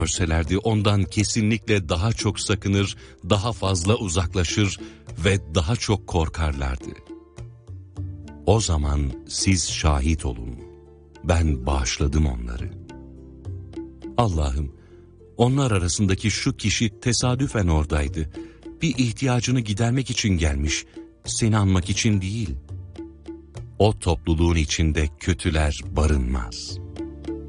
görselerdi ondan kesinlikle daha çok sakınır, daha fazla uzaklaşır ve daha çok korkarlardı. O zaman siz şahit olun. Ben bağışladım onları. Allah'ım, onlar arasındaki şu kişi tesadüfen oradaydı. Bir ihtiyacını gidermek için gelmiş, seni anmak için değil. O topluluğun içinde kötüler barınmaz.